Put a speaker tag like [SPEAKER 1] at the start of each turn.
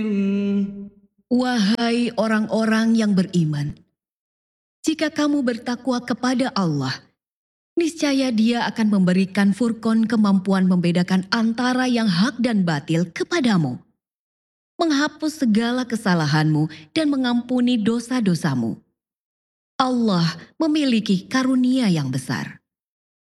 [SPEAKER 1] Wahai orang-orang yang beriman, jika kamu bertakwa kepada Allah, niscaya Dia akan memberikan Furqan kemampuan membedakan antara yang hak dan batil kepadamu, menghapus segala kesalahanmu dan mengampuni dosa-dosamu. Allah memiliki karunia yang besar.